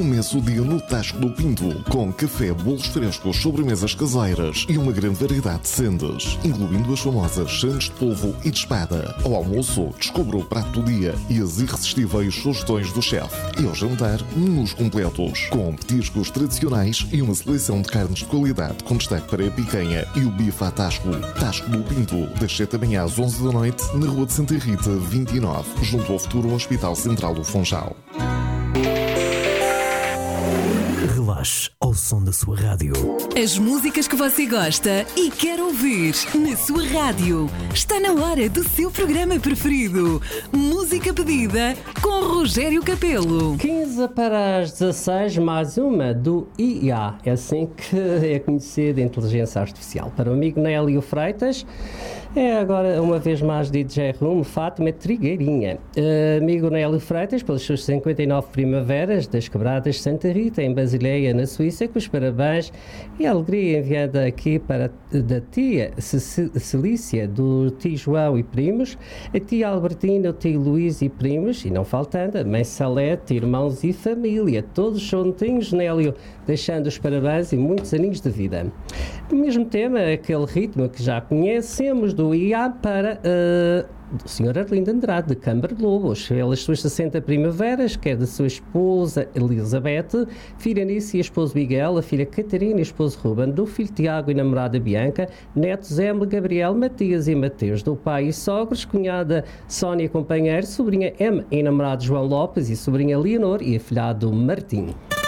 Comece o dia no Tasco do Pinto, com café, bolos frescos, sobremesas caseiras e uma grande variedade de sendas, incluindo as famosas sandes de polvo e de espada. Ao almoço, descubra o prato do dia e as irresistíveis sugestões do chefe. E ao jantar, menus completos, com petiscos tradicionais e uma seleção de carnes de qualidade, com destaque para a picanha e o bife à Tasco. Tasco do Pinto, das 7 da manhã às 11 da noite, na Rua de Santa Rita, 29, junto ao futuro Hospital Central do Funchal. Relaxe ao som da sua rádio. As músicas que você gosta e quer ouvir na sua rádio. Está na hora do seu programa preferido. Música pedida com Rogério Capelo. 15 para as 16, mais uma do IA. É assim que é conhecida a inteligência artificial. Para o amigo Nélio Freitas, é agora uma vez mais DJ Room, Fátima Trigueirinha. Amigo Nélio Freitas, pelas suas 59 primaveras das Quebradas de Santa Rita, em Basileia, na Suíça, com os parabéns e a alegria enviada aqui da tia Celícia, do tio João e primos, a tia Albertina, o tio Luís e primos, e não faltando, a mãe Salete, irmãos e família, todos juntinhos, Nélio, deixando os parabéns e muitos aninhos de vida. O mesmo tema, aquele ritmo que já conhecemos do IA para o Sr. Arlindo Andrade, de Câmara de Lobos, pelas suas 60 primaveras, que é da sua esposa Elizabeth, filha Nice e esposo Miguel, a filha Catarina e esposo Ruben, do filho Tiago e namorada Bianca, netos Emily, Gabriel, Matias e Mateus, do pai e sogros, cunhada Sónia Companheiro, sobrinha M e namorado João Lopes e sobrinha Leonor e afilhado Martim.